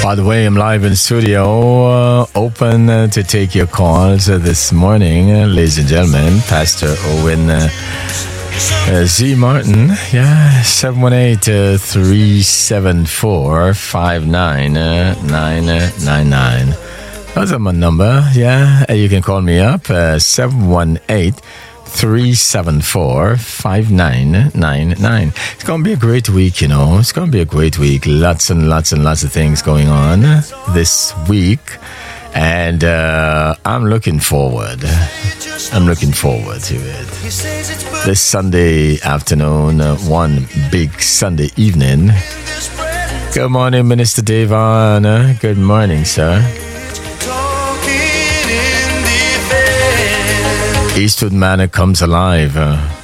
By the way, I'm live in studio, open to take your calls this morning, ladies and gentlemen. Pastor Owen Z. Martin, 718-374-5999. That's my number, you can call me up, 718-374-5999. It's going to be a great week, It's going to be a great week. Lots and lots and lots of things going on this week. And I'm looking forward to it. This Sunday afternoon, one big Sunday evening. Good morning, Minister Devon. Good morning, sir. Eastwood Manor comes alive.